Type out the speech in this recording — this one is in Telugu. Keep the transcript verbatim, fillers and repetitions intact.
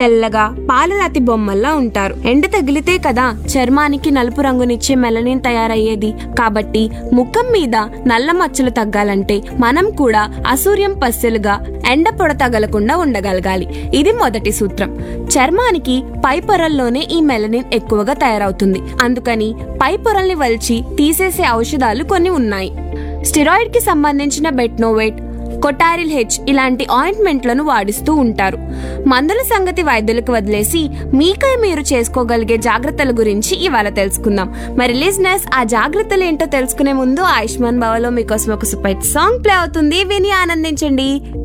తెల్లగా పాలరాతి బొమ్మల్లా ఉంటారు. ఎండ తగిలితే కదా చర్మానికి నలుపు రంగునిచ్చే మెలనిన్ తయారయ్యేది. కాబట్టి ముఖం మీద నల్ల మచ్చలు తగ్గాలంటే మనం కూడా అసూర్యం పస్సెలుగా ఎండ పొడ తగలకుండా ఉండగలగాలి. ఇది మొదటి సూత్రం. చర్మానికి పై పొరల్లోనే ఈ మెలనిన్ ఎక్కువగా తయారవుతుంది. అందుకని పై పొరల్ని వలిచి తీసేసే ఔషధాలు కొన్ని ఉన్నాయి. స్టెరాయిడ్ కి సంబంధించిన బెట్నోవేట్, కొటారిల్ హెచ్ ఇలాంటి ఆయింట్మెంట్లను వాడిస్తూ ఉంటారు. మందుల సంగతి వైద్యులకు వదిలేసి మీకై మీరు చేసుకోగలిగే జాగ్రత్తల గురించి ఇవాళ తెలుసుకుందాం. మరి లిజనర్స్, ఆ జాగ్రత్తలు ఏంటో తెలుసుకునే ముందు ఆయుష్మాన్ భవలో మీకోసం ఒక సూపర్ సాంగ్ ప్లే అవుతుంది, విని ఆనందించండి.